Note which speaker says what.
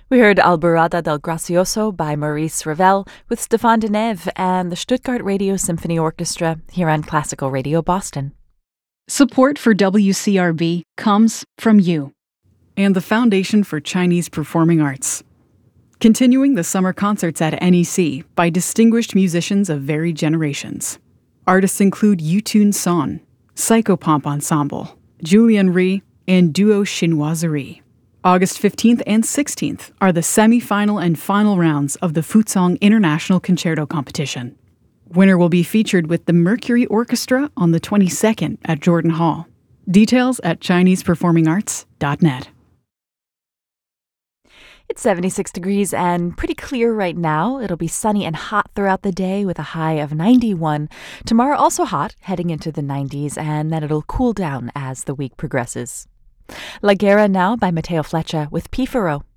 Speaker 1: We heard Alborada del Gracioso by Maurice Ravel with Stéphane Denève and the Stuttgart Radio Symphony Orchestra here on Classical Radio Boston.
Speaker 2: Support for WCRB comes from you and the Foundation for Chinese Performing Arts. Continuing the summer concerts at NEC by distinguished musicians of varied generations. Artists include Yutun Son, Psychopomp Ensemble, Julian Rhee, and Duo Chinoiserie. August 15th and 16th are the semi-final and final rounds of the Fuzhong International Concerto Competition. Winner will be featured with the Mercury Orchestra on the 22nd at Jordan Hall. Details at ChinesePerformingArts.net.
Speaker 1: It's 76 degrees and pretty clear right now. It'll be sunny and hot throughout the day with a high of 91. Tomorrow also hot, heading into the 90s, and then it'll cool down as the week progresses. La Guerra now by Matteo Fleccia with Pifaro.